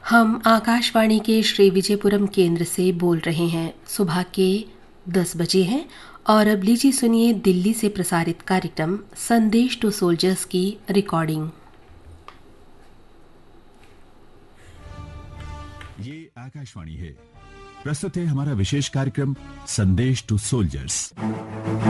हम आकाशवाणी के श्री विजयपुरम केंद्र से बोल रहे हैं। सुबह के 10 बजे हैं और अब लीजिए सुनिए दिल्ली से प्रसारित कार्यक्रम संदेश टू सोल्जर्स की रिकॉर्डिंग। ये आकाशवाणी है। प्रस्तुत है हमारा विशेष कार्यक्रम संदेश टू सोल्जर्स।